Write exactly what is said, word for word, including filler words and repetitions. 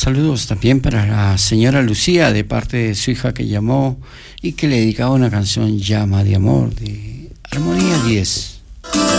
Saludos también para la señora Lucía de parte de su hija que llamó y que le dedicaba una canción Llama de Amor de Armonía diez.